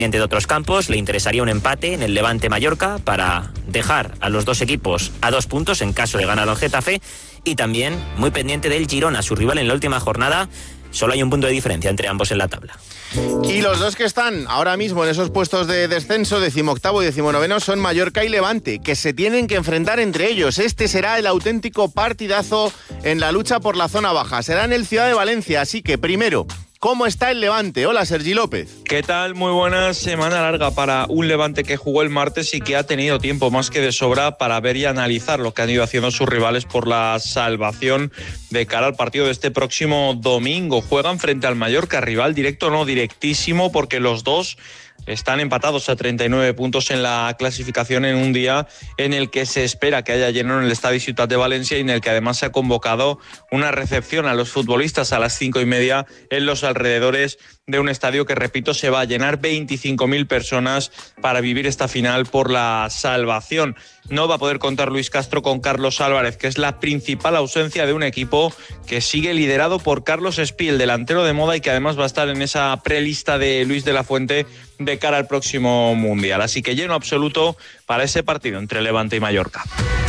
de otros campos, le interesaría un empate en el Levante-Mallorca para dejar a los dos equipos a 2 puntos en caso de ganar al Getafe, y también muy pendiente del Girona, su rival en la última jornada. Solo hay un punto de diferencia entre ambos en la tabla. Y los dos que están ahora mismo en esos puestos de descenso, 18º y 19º, son Mallorca y Levante, que se tienen que enfrentar entre ellos. Este será el auténtico partidazo en la lucha por la zona baja. Será en el Ciudad de Valencia, así que primero, ¿cómo está el Levante? Hola, Sergi López. ¿Qué tal? Muy buena semana larga para un Levante que jugó el martes y que ha tenido tiempo más que de sobra para ver y analizar lo que han ido haciendo sus rivales por la salvación de cara al partido de este próximo domingo. Juegan frente al Mallorca, rival directo, no directísimo, porque los dos están empatados a 39 puntos en la clasificación en un día en el que se espera que haya lleno en el Estadio Ciutat de Valencia y en el que además se ha convocado una recepción a los futbolistas a las 5:30 en los alrededores de un estadio que, repito, se va a llenar 25.000 personas para vivir esta final por la salvación. No va a poder contar Luis Castro con Carlos Álvarez, que es la principal ausencia de un equipo que sigue liderado por Carlos Espí, el delantero de moda, y que además va a estar en esa prelista de Luis de la Fuente de cara al próximo Mundial. Así que lleno absoluto para ese partido entre Levante y Mallorca.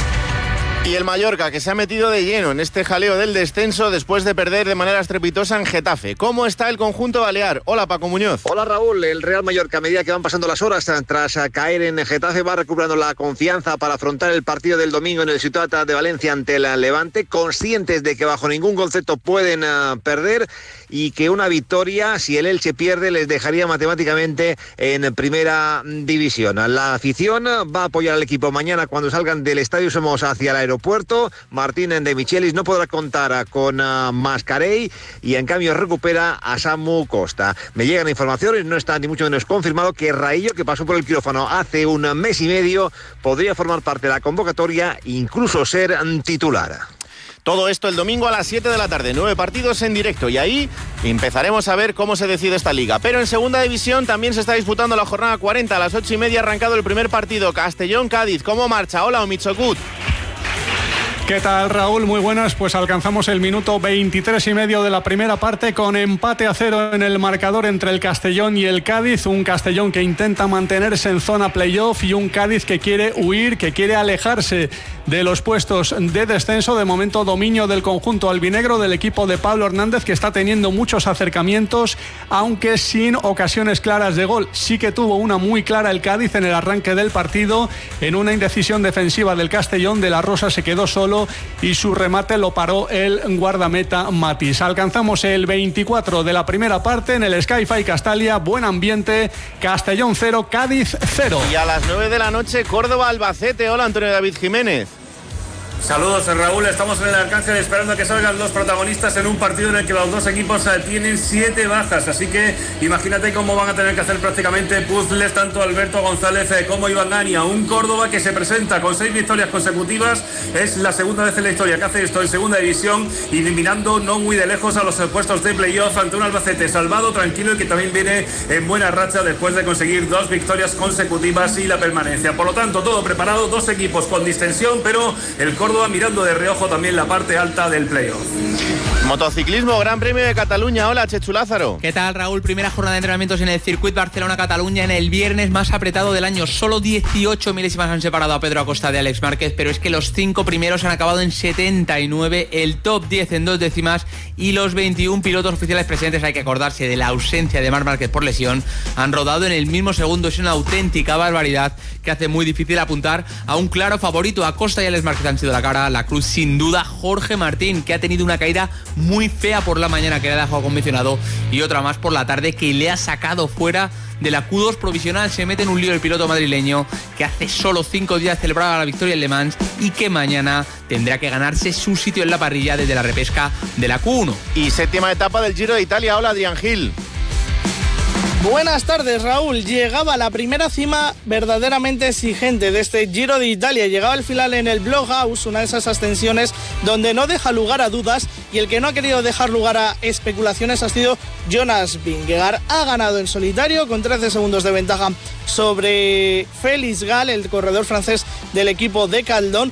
Y el Mallorca, que se ha metido de lleno en este jaleo del descenso después de perder de manera estrepitosa en Getafe. ¿Cómo está el conjunto balear? Hola, Paco Muñoz. Hola, Raúl. El Real Mallorca, a medida que van pasando las horas tras caer en Getafe, va recuperando la confianza para afrontar el partido del domingo en el Ciutat de Valencia ante el Levante, conscientes de que bajo ningún concepto pueden perder y que una victoria, si el Elche pierde, les dejaría matemáticamente en primera división. La afición va a apoyar al equipo mañana cuando salgan del Estadio Somos hacia el aeropuerto. Martín de Michelis no podrá contar con Mascarell y en cambio recupera a Samu Costa. Me llegan informaciones, no está ni mucho menos confirmado, que Raillo, que pasó por el quirófano hace un mes y medio, podría formar parte de la convocatoria e incluso ser titular. Todo esto el domingo a las 7 de la tarde, 9 partidos en directo, y ahí empezaremos a ver cómo se decide esta liga. Pero en segunda división también se está disputando la jornada 40, a las 8:30 ha arrancado el primer partido, Castellón-Cádiz. ¿Cómo marcha? Hola, Omichokut. ¿Qué tal, Raúl? Muy buenas. Pues alcanzamos el minuto 23 y medio de la primera parte con empate a 0 en el marcador entre el Castellón y el Cádiz. Un Castellón que intenta mantenerse en zona playoff y un Cádiz que quiere huir, que quiere alejarse de los puestos de descenso. De momento, dominio del conjunto albinegro, del equipo de Pablo Hernández, que está teniendo muchos acercamientos, aunque sin ocasiones claras de gol. Sí que tuvo una muy clara el Cádiz en el arranque del partido, en una indecisión defensiva del Castellón. De la Rosa se quedó solo y su remate lo paró el guardameta Matís. Alcanzamos el 24 de la primera parte en el Sky-Fi Castalia. Buen ambiente. Castellón 0, Cádiz 0. Y a las 9 de la noche, Córdoba-Albacete. Hola, Antonio David Jiménez. Saludos, Raúl. Estamos en el Arcángel esperando a que salgan los protagonistas en un partido en el que los dos equipos tienen 7 bajas. Así que imagínate cómo van a tener que hacer prácticamente puzzles tanto Alberto González como Iván Gania. Un Córdoba que se presenta con 6 victorias consecutivas. Es la segunda vez en la historia que hace esto en segunda división, eliminando no muy de lejos a los puestos de playoff ante un Albacete salvado, tranquilo y que también viene en buena racha después de conseguir 2 victorias consecutivas y la permanencia. Por lo tanto, todo preparado, 2 equipos con distensión, pero el Córdoba mirando de reojo también la parte alta del playoff. Motociclismo, Gran Premio de Cataluña. Hola, Chechu Lázaro. ¿Qué tal, Raúl? Primera jornada de entrenamientos en el Circuit Barcelona-Cataluña en el viernes más apretado del año. Solo 18 milésimas han separado a Pedro Acosta de Alex Márquez, pero es que los 5 primeros han acabado en 79, el top 10 en 2 décimas y los 21 pilotos oficiales presentes, hay que acordarse de la ausencia de Marc Márquez por lesión, han rodado en el mismo segundo. Es una auténtica barbaridad que hace muy difícil apuntar a un claro favorito. Acosta y Alex Márquez han sido la cara, la cruz sin duda Jorge Martín, que ha tenido una caída muy fea por la mañana que le ha dejado convencionado y otra más por la tarde que le ha sacado fuera de la Q2 provisional. Se mete en un lío el piloto madrileño que hace solo 5 días celebraba la victoria en Le Mans y que mañana tendrá que ganarse su sitio en la parrilla desde la repesca de la Q1. Y séptima etapa del Giro de Italia. Hola, Adrián Gil. Buenas tardes, Raúl. Llegaba la primera cima verdaderamente exigente de este Giro de Italia. Llegaba al final en el Bloghouse, una de esas ascensiones donde no deja lugar a dudas, y el que no ha querido dejar lugar a especulaciones ha sido Jonas Vingegaard. Ha ganado en solitario con 13 segundos de ventaja sobre Félix Gall, el corredor francés del equipo de Caldón.